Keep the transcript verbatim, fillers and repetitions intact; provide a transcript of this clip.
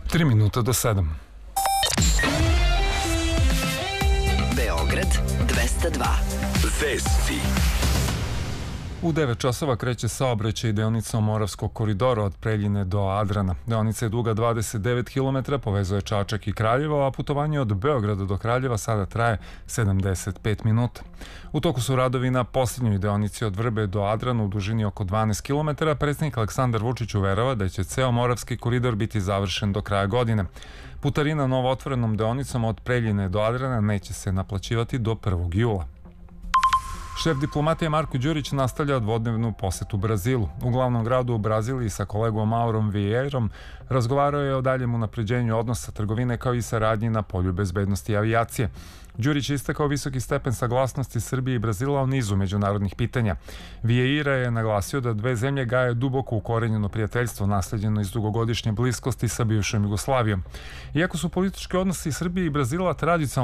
Tri minuta do sedam. Beograd dvesta dva. Vesti. U devet časova kreće saobraćaj deonicom Moravskog koridora od Preljine do Adrana. Deonica je duga dvadeset devet kilometara, povezuje Čačak i Kraljevo, a putovanje od Beograda do Kraljeva sada traje sedamdeset pet minuta. U toku su radovi na posljednjoj deonici od Vrbe do Adrana u dužini oko dvanaest kilometara. Predsjednik Aleksandar Vučić uverava da će ceo Moravski koridor biti završen do kraja godine. Putarina novootvorenom deonicom od Preljine do Adrana neće se naplaćivati do prvog jula. Šef diplomatije Marko Đurić nastavlja dvodnevnu posetu Brazilu. U glavnom gradu u Braziliji sa kolegom Maurom Vieirom razgovarao je o daljem unapređenju odnosa trgovine kao i saradnji na polju bezbednosti i avijacije. Đurić je istakao visoki stepen saglasnosti Srbije i Brazila o nizu međunarodnih pitanja. Vieira je naglasio da dve zemlje gaje duboko ukorenjeno prijateljstvo nasleđeno iz dugogodišnje bliskosti sa bivšom Jugoslavijom. Iako su politički odnosi Srbije i Brazila tradicionalno